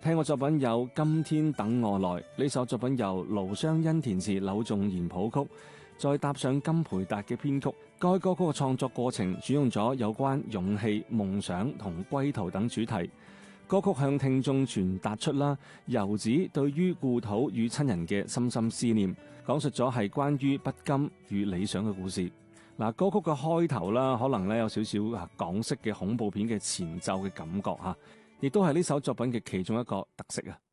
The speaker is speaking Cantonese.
聽過作品有《今天等我來》，呢首作品由盧雙恩填詞，柳重賢譜曲，再搭上金培達嘅編曲。該歌曲嘅創作過程主用咗有關勇氣、夢想同歸途等主題。歌曲向聽眾傳達出遊子對於故土與親人嘅深深思念，講述咗係關於不甘與理想嘅故事。歌曲嘅開頭可能有少少港式嘅恐怖片嘅前奏嘅感覺，亦都係呢首作品嘅其中一個特色啊。